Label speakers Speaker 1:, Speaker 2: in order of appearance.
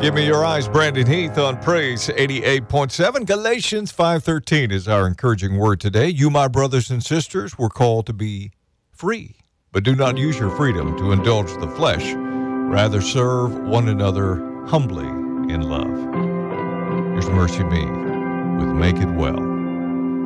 Speaker 1: Give me your eyes, Brandon Heath on Praise 88.7. Galatians 5:13 is our encouraging word today. You, my brothers and sisters, were called to be free, but do not use your freedom to indulge the flesh. Rather, serve one another humbly in love. Here's Mercy Me with Make It Well.